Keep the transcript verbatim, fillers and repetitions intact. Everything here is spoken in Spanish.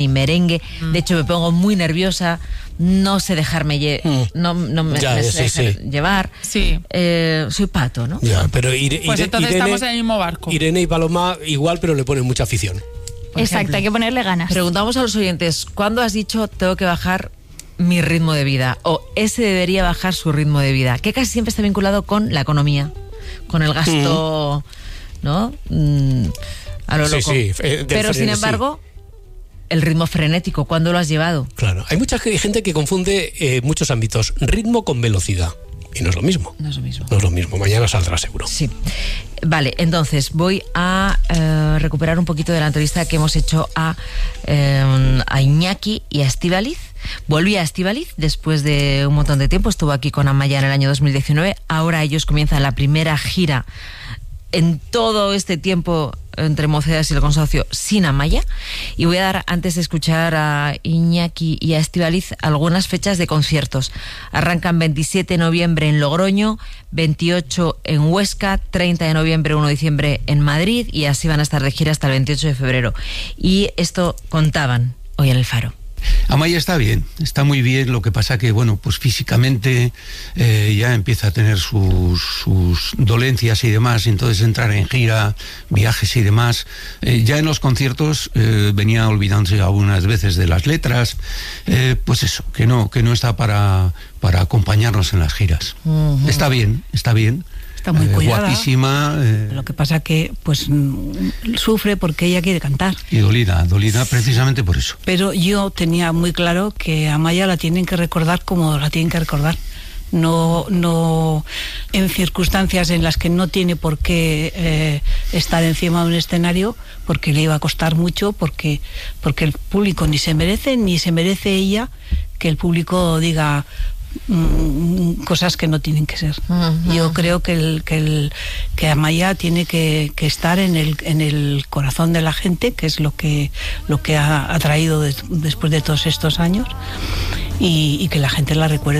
y merengue. Mm. De hecho, me pongo muy nerviosa. No sé dejarme lle- mm. no, no me, ya, me sí, sé sí. llevar. Sí. Eh, soy pato, ¿no? Ya, pero Ire, pues Ire, entonces Irene, estamos en el mismo barco. Irene y Paloma igual, pero le ponen mucha afición. Por Exacto, ejemplo, hay que ponerle ganas. Preguntamos a los oyentes, ¿cuándo has dicho tengo que bajar mi ritmo de vida? O ese debería bajar su ritmo de vida, que casi siempre está vinculado con la economía, con el gasto, mm. ¿no? Mm, a lo loco. Sí, sí, eh, pero sin embargo... Sí. El ritmo frenético, ¿cuándo lo has llevado? Claro, hay mucha gente que confunde eh, muchos ámbitos, ritmo con velocidad. Y no es lo mismo. No es lo mismo. No es lo mismo, mañana saldrá seguro. Sí. Vale, entonces voy a eh, recuperar un poquito de la entrevista que hemos hecho a, eh, a Iñaki y a Estíbaliz. Volví a Estíbaliz después de un montón de tiempo, estuvo aquí con Amaya en el año dos mil diecinueve. Ahora ellos comienzan la primera gira en todo este tiempo entre Mocedades y el consorcio sin Amaya, y voy a dar, antes de escuchar a Iñaki y a Estíbaliz, algunas fechas de conciertos. Arrancan veintisiete de noviembre en Logroño, veintiocho en Huesca, treinta de noviembre, uno de diciembre en Madrid, y así van a estar de gira hasta el veintiocho de febrero. Y esto contaban hoy en El Faro. Amaya está bien, está muy bien, lo que pasa que, bueno, pues físicamente eh, ya empieza a tener sus, sus dolencias y demás, y entonces entrar en gira, viajes y demás. Eh, ya en los conciertos eh, venía olvidándose algunas veces de las letras, eh, pues eso, que no, que no está para, para acompañarnos en las giras. Uh-huh. Está bien, está bien. Está muy eh, cuidada. Guapísima. Eh, Lo que pasa que pues sufre porque ella quiere cantar. Y dolida, dolida precisamente por eso. Pero yo tenía muy claro que a Amaya la tienen que recordar como la tienen que recordar. No, no en circunstancias en las que no tiene por qué eh, estar encima de un escenario, porque le iba a costar mucho, porque, porque el público ni se merece, ni se merece ella que el público diga cosas que no tienen que ser. Uh-huh. Yo creo que el, que el que Amaya tiene que, que estar en el en el corazón de la gente, que es lo que lo que ha, ha traído de, después de todos estos años, y, y que la gente la recuerde